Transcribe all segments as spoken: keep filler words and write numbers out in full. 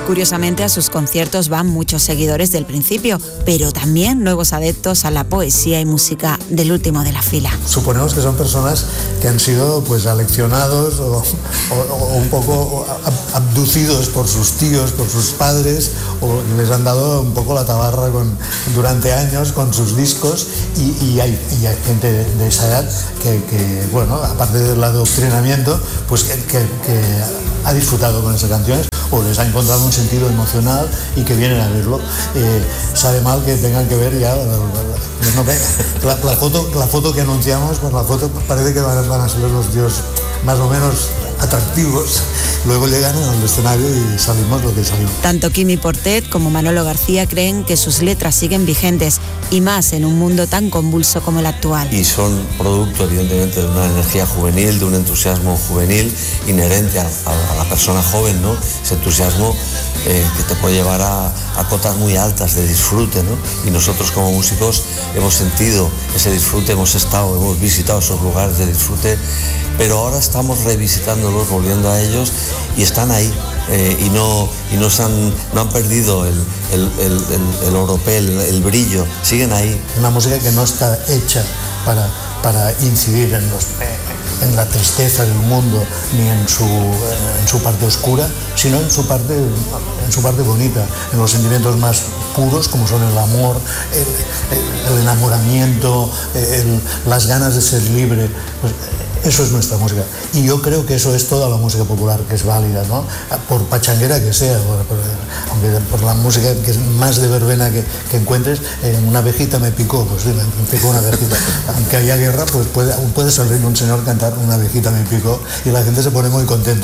Curiosamente, a sus conciertos van muchos seguidores del principio, pero también nuevos adeptos a la poesía y música del último de la fila. Suponemos que son personas que han sido pues aleccionados o, o, o un poco abducidos por sus tíos, por sus padres, o les han dado un poco la tabarra con, durante años con sus discos y, y, hay, y hay gente de, de esa edad que, que, bueno, aparte del adoctrinamiento, pues que, que, que ha disfrutado con esas canciones o les ha encontrado un sentido emocional y que vienen a verlo. Eh, sabe mal que tengan que ver ya no, la, la, foto, la foto que anunciamos, pues la foto parece que van, van a ser los tíos más o menos atractivos, luego llegan al escenario y salimos lo que salimos. Tanto Quimi Portet como Manolo García creen que sus letras siguen vigentes y más en un mundo tan convulso como el actual. Y son producto evidentemente de una energía juvenil, de un entusiasmo juvenil inherente a, a, a la persona joven, ¿no? Ese entusiasmo eh, que te puede llevar a, a cotas muy altas de disfrute, ¿no? Y nosotros como músicos hemos sentido ese disfrute, hemos estado, hemos visitado esos lugares de disfrute, pero ahora estamos revisitándolos, volviendo a ellos y están ahí eh, y, no, y no, se han, no han perdido el, el, el, el, el oropel, el, el brillo, siguen ahí. Una música que no está hecha para, para incidir en, los, en la tristeza del mundo ni en su, en su parte oscura, sino en su parte, en su parte bonita, en los sentimientos más puros como son el amor, el, el, el enamoramiento, el, las ganas de ser libre. Pues, eso es nuestra música y yo creo que eso es toda la música popular que es válida, ¿no? Por pachanguera que sea, por, por, aunque por la música que es más de verbena que, que encuentres, eh, una abejita me picó, pues sí, me picó una abejita. Aunque haya guerra, pues puede, puede salir un señor cantar una abejita me picó y la gente se pone muy contento.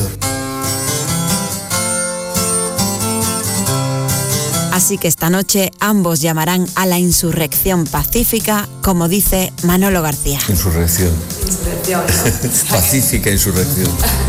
Así que esta noche ambos llamarán a la insurrección pacífica, como dice Manolo García. Insurrección. Insurrección, ¿no? Pacífica insurrección.